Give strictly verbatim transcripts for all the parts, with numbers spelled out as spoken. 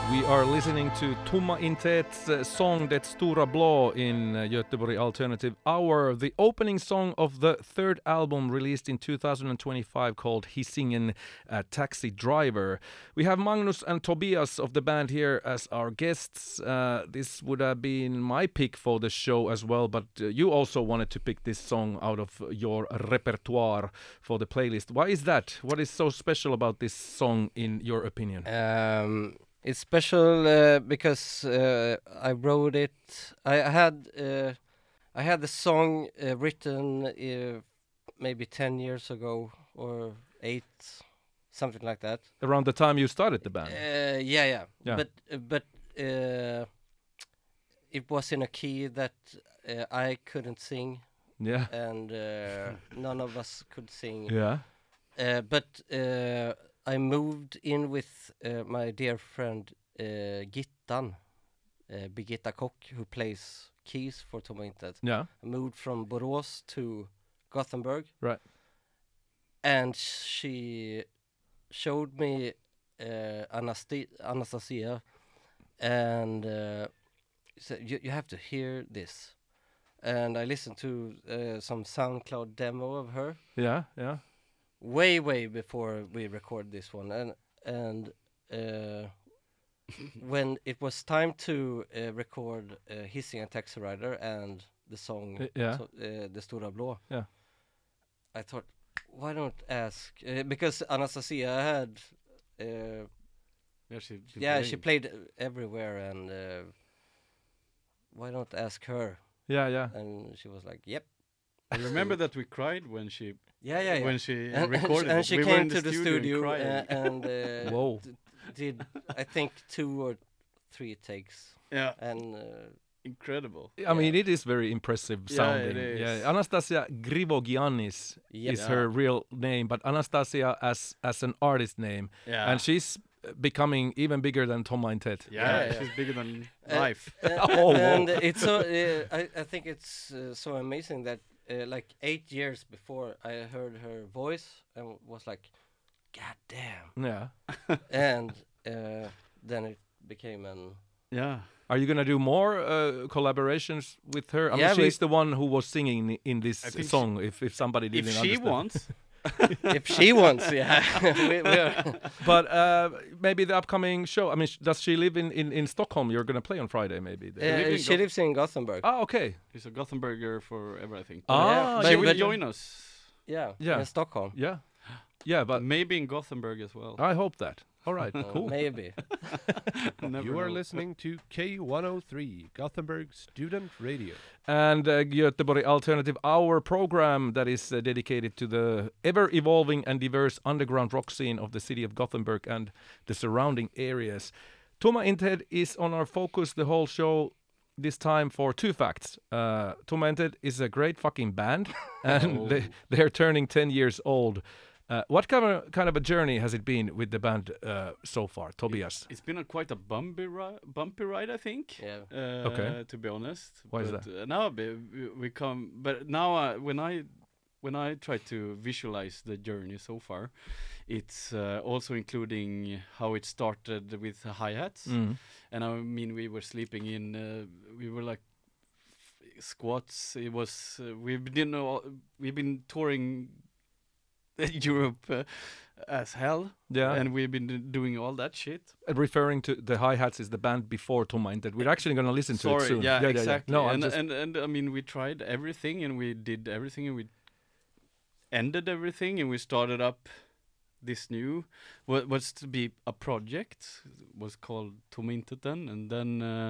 We are listening to Tomma Intet's uh, song Det Stora Blå in uh, Göteborg Alternative Hour, the opening song of the third album released in two thousand twenty-five called Hisingen uh, Taxi Driver. We have Magnus and Tobias of the band here as our guests. Uh, this would have been my pick for the show as well, but uh, you also wanted to pick this song out of your repertoire for the playlist. Why is that? What is so special about this song in your opinion? Um, it's special uh, because uh, I wrote it. I had uh, I had the song uh, written uh, maybe ten years ago or eight, something like that. Around the time you started the band? Uh, yeah, yeah, Yeah. But uh, but uh, it was in a key that uh, I couldn't sing, Yeah. and uh, none of us could sing. Yeah. Uh, but uh, I moved in with uh, my dear friend uh, Gittan, uh, Birgitta Kock, who plays keys for Tomma Intet. Yeah. I moved from Borås to Gothenburg. Right. And she showed me uh, Anasti- Anastasia and uh, said, you, you have to hear this. And I listened to uh, some SoundCloud demo of her. Yeah. Yeah. Way, way before we record this one, and and uh, when it was time to uh, record uh, Hissing and Taxi Rider and the song Uh, yeah. so, uh, Det Stora Blå, Yeah. I thought, why don't ask uh, because Anastasia had, uh, Yeah, she, she yeah, played. she played everywhere, and uh, why not ask her? Yeah. Yeah. And she was like, yep. I remember that we cried when she Yeah, yeah, yeah. when she and, recorded and it. she we were came in to the studio, and crying. uh, and uh, Whoa. d- did I think two or three takes, yeah, and uh, incredible. I mean, it is very impressive Yeah, sounding. it is. Yeah, Anastasia Grivogiannis Yep. is Yeah. her real name, but Anastasia as as an artist name, Yeah, and she's becoming even bigger than Tomma Intet. yeah, Yeah, yeah. she's bigger than Uh, life. uh, Oh, and whoa. it's so uh, I, I think it's uh, so amazing that uh, like eight years before I heard her voice and was like, God damn, Yeah. and uh, then it became an Yeah, Are you gonna do more uh, collaborations with her? I Yeah, mean, we- she's the one who was singing i- in this I think song. If if somebody didn't if she understand. wants. if she wants, yeah. we, we are, But uh, maybe the upcoming show. I mean, sh- does she live in, in, in Stockholm? You're gonna play on Friday, maybe. there. live uh, in she Goth- lives in Gothenburg. Ah, okay. She's a Gothenburger forever, I think. Ah, Yeah, she but- will but- join us. Yeah, Yeah. in Stockholm. Yeah, yeah. But Maybe in Gothenburg as well. I hope that. All right, Uh, cool. Maybe. Never You are know. listening to K one oh three, Gothenburg Student Radio. And uh, Göteborg Alternative Hour program that is uh, dedicated to the ever-evolving and diverse underground rock scene of the city of Gothenburg and the surrounding areas. Tomma Intet is on our focus the whole show this time for two facts. Uh, Tomma Intet is a great fucking band, and Oh. they, they're turning ten years old. Uh, what kind of, kind of a journey has it been with the band uh, so far, Tobias? It's been a quite a bumpy, ri- bumpy ride, I think. Yeah. Uh, Okay. To be honest. Why is but, that? Uh, now be- we, we come, but now uh, when I when I try to visualize the journey so far, it's uh, also including how it started with the hi hats, Mm. and I mean we were sleeping in, uh, we were like f- squats. It was uh, we've been all, we've been touring Europe uh, as hell, Yeah, and we've been d- doing all that shit. Uh, referring to the hi-hats is the band before Tomma Intet. We're actually going to listen to it Sorry, soon. yeah, exactly. No, I'm and, just... and and I mean, we tried everything, and we did everything, and we ended everything, and we started up this new what was to be a project was called Tomma Intet then, and then uh,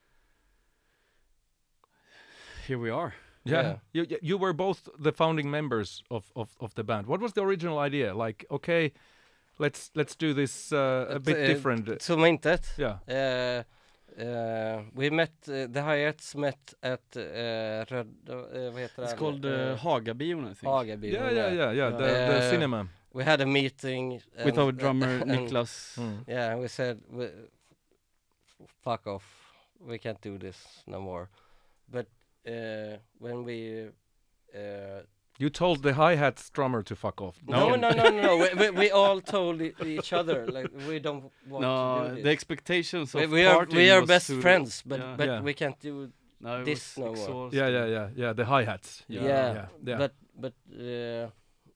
here we are. Yeah, Yeah. You, you you were both the founding members of, of, of the band. What was the original idea? Like, okay, let's let's do this uh, a But, bit uh, different. Tomma Intet. Yeah, Uh, uh, we met, uh, the Hi-Hats met at uh, Röd, uh, vad heter It's den? called uh, Uh, Hagabion, I think. Hagabion, yeah, yeah, yeah, yeah. The, the Uh, cinema. We had a meeting. With and- our drummer and- Niklas. Mm. Yeah, and we said, we, f- fuck off, we can't do this no more. But uh, when we uh, You told the hi-hat strummer to fuck off. No, No. no, no, no, no. We, we, we all told e- each other like we don't want to No, do this. the expectations we, of we are partying we are was best to- friends, but yeah. but Yeah. we can't do. No, it this was no more. exhausting. Yeah, yeah, yeah, yeah. The hi-hats. Yeah, yeah, yeah. but but uh,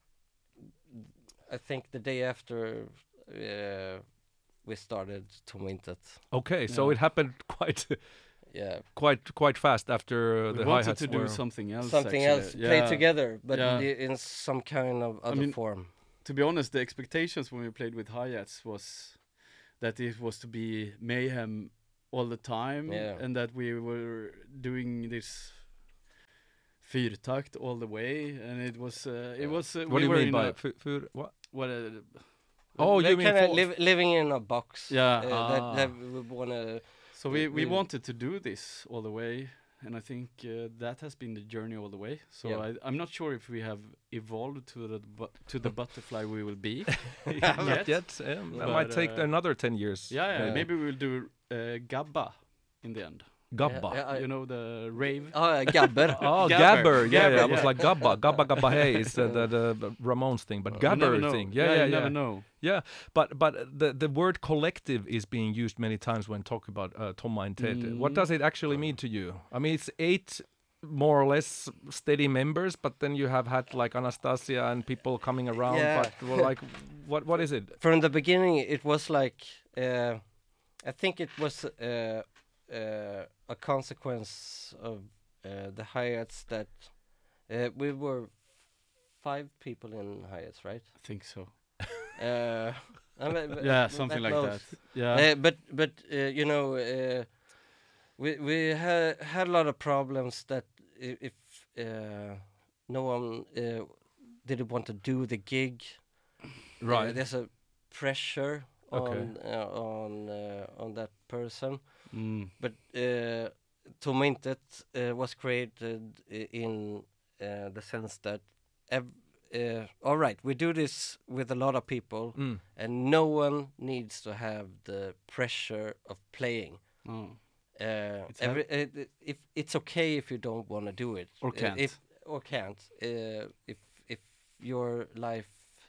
I think the day after uh, we started Tomma Intet. Okay, so Yeah. it happened quite, Yeah, quite, quite fast after uh, We the wanted hi-hats to do were- something else. something actually. else, Yeah. play together, but Yeah. in, the, in some kind of other mean, form. To be honest, the expectations when we played with hi-hats was that it was to be mayhem all the time, Yeah. and that we were doing this fyrtakt all the way, and it was uh, Yeah. it was. Uh, What we do you were mean in by a, fu- fu- what? what? A, Oh, We're you mean kinda for- liv- living in a box. Yeah. uh, that, Ah. that we wanna. so we, we we- wanted to do this all the way, and I think uh, that has been the journey all the way. So Yeah. I, I'm not sure if we have evolved to the bu- to the butterfly we will be. Not yet. Yeah, that But, might take uh, another ten years. Yeah, yeah, Yeah. maybe we'll do uh, Gabba in the end. Gabba. Yeah, I- You know the rave. Oh, uh, Gabber. Oh, Gabber. Gabber. Yeah, Gabber, yeah. It was yeah. like Gabba. Gabba Gabba Hey is uh, the, the the Ramones thing, but You never Gabber know. thing. Yeah, you yeah, never yeah. know. Yeah, but but the the word collective is being used many times when talking about uh, Tomma and Ted. What Mm. does it actually mean to you? I mean, it's eight more or less steady members, but then you have had like Anastasia and people coming around. Yeah. But well, like, what what is it? From the beginning, it was like uh, I think it was uh, uh, a consequence of uh, the hi-hats that uh, we were five people in hi-hats, right? I think so. Uh, I mean, b- Yeah, b- something like close. that. Yeah. Uh, but but uh, you know, uh, we we had had a lot of problems that i- if uh, no one uh, didn't want to do the gig, uh, there's a pressure Okay. on uh, on uh, on that person. Mm. But uh, Tomma Intet uh, was created i- in uh, the sense that ev- uh, all right, we do this with a lot of people, Mm. and no one needs to have the pressure of playing. Oh. Uh, It's every, uh, if it's okay if you don't want to do it, Or Uh, can't. if or can't. Uh, if if your life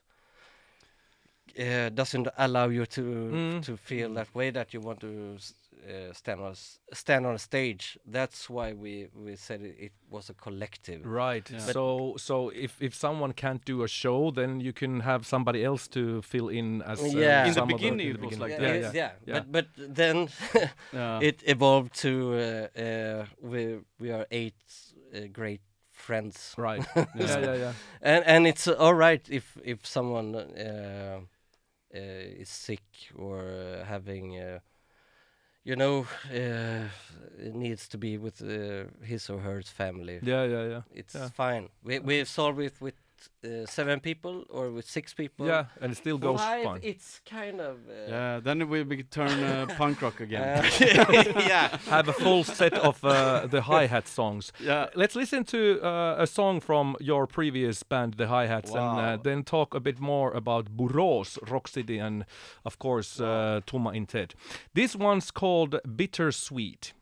uh, doesn't allow you to Mm. to feel that way, that you want to s- uh, stand on s- stand on a stage. That's why we we said it, it was a collective. Right. Yeah. So so if if someone can't do a show, then you can have somebody else to fill in as uh, Yeah. In the some of beginning in it the was beginning. like yeah, that. yeah, yeah, yeah. But but then Yeah. it evolved to uh, uh, we we are eight uh, great friends. Right. yeah, yeah, yeah. And and it's uh, all right if if someone uh, uh, is sick or uh, having uh, you know uh, needs to be with uh, his or her family. Yeah, yeah, yeah. It's yeah. fine. We we solve it with uh, seven people or with six people. Yeah, and it still goes Five, fine. it's kind of uh, Yeah. Then we we turn uh, punk rock again. uh, yeah. Have a full set of uh, the hi-hat songs. Yeah. Let's listen to uh, a song from your previous band, the Hi-Hats, and Wow. uh, then talk a bit more about Borås, Rock City, and of course uh, Tomma Intet. This one's called Bittersweet.